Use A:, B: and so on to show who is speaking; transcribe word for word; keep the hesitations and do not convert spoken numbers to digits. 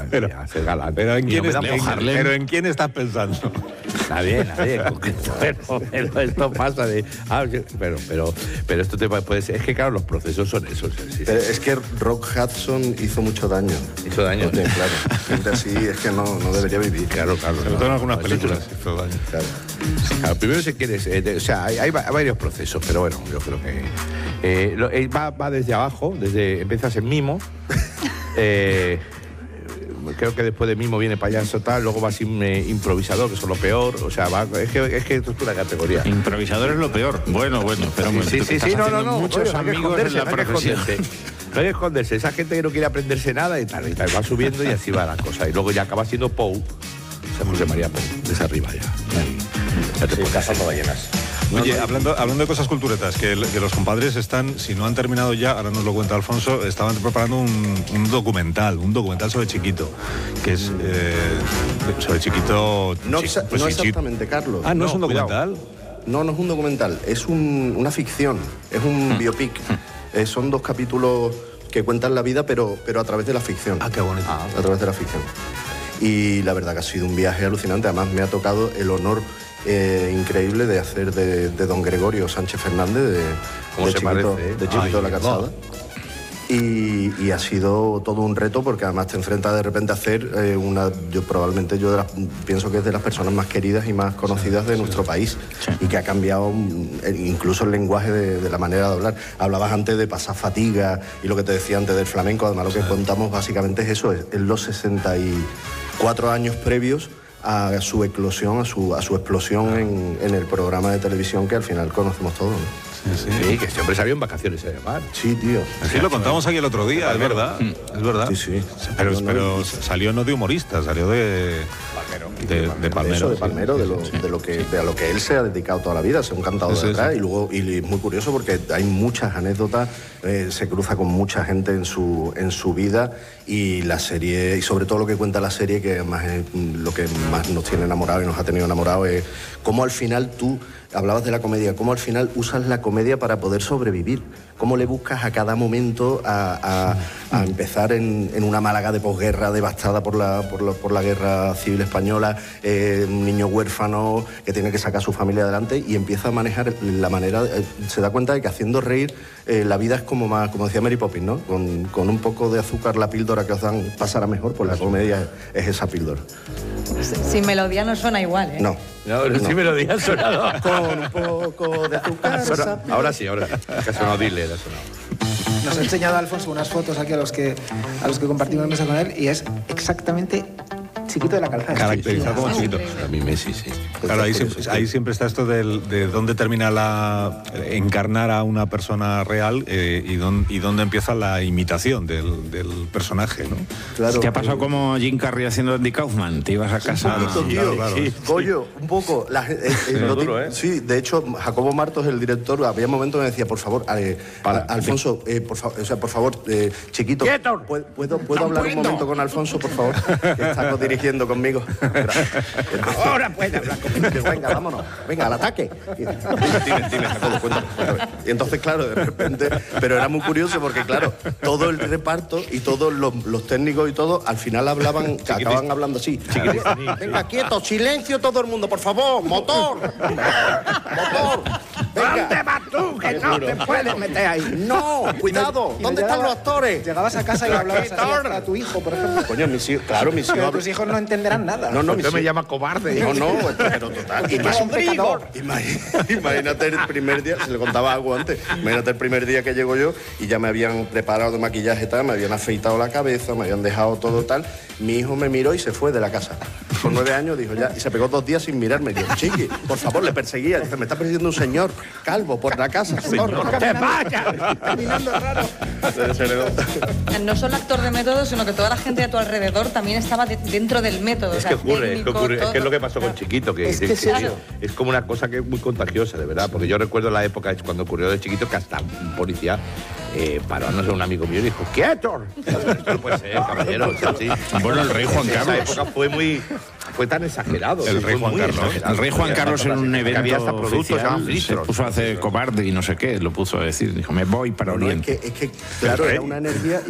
A: pero,
B: a ser galán.
A: Pero ¿en, quién
B: no
A: es,
B: en,
A: pero ¿en quién estás pensando?
B: Nadie, nadie. pero, pero esto pasa de... Ah, pero, pero, pero esto te puede ser... Es que claro, los procesos son esos. Sí, sí.
C: Es que Rock Hudson hizo mucho daño.
B: Hizo daño.
C: Porque, claro, gente así es que no, no debería vivir.
B: Claro, claro.
A: Sobre todo en algunas películas hizo daño.
C: Claro.
B: Claro, primero si quieres... Eh, de, o sea, hay, hay, hay varios procesos, pero bueno, yo creo que... Eh, lo, eh, va, va desde abajo, desde empiezas en mimo, eh, creo que después de mimo viene payaso tal, luego vas in, eh, improvisador, que es lo peor, o sea, va, es, que, es que esto es una categoría.
D: Improvisador es lo peor. Bueno, bueno, pero
B: sí, sí, sí, sí, no, no, no,
D: muchos
B: oye,
D: amigos en la
B: no
D: profesión.
B: No hay que esconderse, esa gente que no quiere aprenderse nada y tal, y tal, va subiendo y así va la cosa, y luego ya acaba siendo Pou, o sea, José María Pou, desde arriba ya. Ahí, ya te
C: Sí,
B: puedes
C: cazando ballenas.
A: Oye, hablando, hablando de cosas culturetas, que, que los compadres están, si no han terminado ya, ahora nos lo cuenta Alfonso, estaban preparando un, un documental, un documental sobre Chiquito, que es eh, sobre Chiquito...
C: No,
A: chi,
C: exa-
A: pues
C: no
A: sí, chi-
C: exactamente, Carlos.
A: Ah, ¿no,
B: No,
A: es un documental?
C: No, no es un documental, es un- una ficción, es un biopic. Eh, son dos capítulos que cuentan la vida, pero, pero a través de la ficción.
A: Ah, qué bonito.
C: A través de la ficción. Y la verdad que ha sido un viaje alucinante. Además, me ha tocado el honor eh, increíble de hacer de, de don Gregorio Sánchez Fernández, de,
B: ¿Cómo
C: de
B: se
C: Chiquito,
B: parece, eh?
C: de Chiquito
B: Ay,
C: de la Calzada.
B: no.
C: Y, y ha sido todo un reto porque además te enfrentas de repente a hacer eh, una, yo probablemente yo de las- pienso que es de las personas más queridas y más conocidas de nuestro país y que ha cambiado mm, incluso el lenguaje de, de la manera de hablar. Hablabas antes de pasar fatiga y lo que te decía antes del flamenco, además lo que contamos básicamente es eso, es, es los sesenta y cuatro años previos a su eclosión, a su, a su explosión en, en el programa de televisión que al final conocemos todos, ¿no?
A: Sí,
B: Sí, que este hombre salió en vacaciones, además.
C: Sí, tío.
A: sí, lo contamos aquí el otro día, es verdad, es verdad.
C: Sí, sí.
A: Pero,
C: No, no,
A: pero
C: y-
A: salió no de humorista, salió de... De, de Palmero.
C: Eso, de
A: sí.
C: Palmero, de, lo, de, lo que, de a lo que él se ha dedicado toda la vida, ser un cantador
A: Eso,
C: de atrás.
A: eso.
C: Y luego, y es muy curioso porque hay muchas anécdotas, eh, se cruza con mucha gente en su, en su vida y la serie, y sobre todo lo que cuenta la serie, que además es lo que más nos tiene enamorados y nos ha tenido enamorados, es cómo al final tú, hablabas de la comedia, cómo al final usas la comedia para poder sobrevivir, cómo le buscas a cada momento a, a, a empezar en, en una Málaga de posguerra devastada por la, por la, por la guerra civil española, eh, un niño huérfano que tiene que sacar a su familia adelante y empieza a manejar la manera, eh, se da cuenta de que haciendo reír eh, la vida es como más, como decía Mary Poppins, ¿no? Con, con un poco de azúcar la píldora que os dan pasará mejor, pues la comedia es esa píldora.
E: Sin melodía no suena igual, ¿eh?
C: No.
B: No, pero sí me lo digan sonado.
C: Con un poco de azúcar. esa píldora.
B: Ahora sí, ahora sí. Que ha sonado Dile, ha sonado.
F: Nos ha enseñado Alfonso unas fotos aquí a los que a los que compartimos mesa con él y es exactamente Chiquito de la Calzada.
A: Caracterizado como
E: Sí,
A: Chiquito.
E: increíble.
B: A mí Messi, sí.
A: Claro, ahí siempre, ahí siempre está esto del, de dónde termina la encarnar a una persona real eh, y, dónde, y dónde empieza la imitación del, del personaje, ¿no?
C: Claro.
D: ¿Te ha pasado como Jim Carrey haciendo Andy Kaufman? Te ibas a casa...
C: Un poquito, tío.
A: claro, claro.
C: Sí. Goyo, un poco. La, gen- eh, eh, lo
B: duro,
C: ti-
B: ¿eh?
C: Sí, de hecho, Jacobo Martos, el director, había momentos que me decía, por favor, eh,
B: Para.
C: a- Alfonso, eh, por, fa- o sea, por favor, eh, Chiquito,
B: ¡Quieto!
C: ¿puedo, puedo, ¿puedo hablar un momento con Alfonso, por favor? Que está dirigiendo conmigo.
B: Ahora puede hablar conmigo.
C: Venga, vámonos. Venga, al ataque. Dime, dime, dime, Jacobo, cuéntame, cuéntame. Y entonces, claro, de repente... Pero era muy curioso porque, claro, todo el reparto y todos los, los técnicos y todo, al final hablaban, acababan hablando así. Venga, quieto, silencio todo el mundo, por favor. Motor. Motor.
B: ¿Dónde vas tú? Que no te puedes meter ahí.
C: No, cuidado.
F: Y no
C: ¿Dónde están
F: llegaba-
C: los actores?
F: Llegabas a casa y le hablabas así a, a tu hijo, por ejemplo.
C: Coño, mis hijos, claro, mis
F: Pero
C: hijos...
F: tus hijos no entenderán nada.
C: No, no, mis
B: Usted me
C: hijos...
B: llama cobarde.
C: No, no, pero total.
F: Porque tú eres un pecador.
C: Imagínate, imagínate el primer día, se le contaba algo antes, imagínate el primer día que llego yo y ya me habían preparado de maquillaje tal, me habían afeitado la cabeza, me habían dejado todo tal. Mi hijo me miró y se fue de la casa. Con nueve años dijo ya, y se pegó dos días sin mirarme. Y yo, chiqui, por favor, le perseguía. Dice, me está persiguiendo un señor calvo por la casa. Señor,
B: ¡Te vayas!
F: Caminando raro.
C: Se le-
E: No solo actor de método, sino que toda la gente a tu alrededor también estaba de- dentro del método.
B: Es
E: o sea,
B: que ocurre, es que
E: técnico,
B: ocurre, es que es lo que
E: todo.
B: pasó con Chiquito, que
C: Es que
B: que-
C: es
B: que-
C: eso.
B: es como una cosa que es muy contagiosa, de verdad, porque yo recuerdo la época es cuando ocurrió de Chiquito que hasta un policía eh, paró, no sé, un amigo mío y dijo, ¡quieto! Esto no puede ser, caballero. o sea, sí.
D: Bueno, el rey Juan
B: En esa
D: Carlos.
B: época fue muy, fue tan exagerado.
A: El
B: sí,
A: rey
B: fue
A: Juan
B: muy
A: Carlos.
B: exagerado.
D: El rey Juan Carlos en un
B: Que
D: evento
B: había hasta productos, se
D: oficial,
B: llamaban
D: se
B: filtros.
D: puso a hacer cobarde y no sé qué, lo puso a decir. Dijo, me voy para
C: No, no, es
D: Oriente.
C: que, es que, claro, era una energía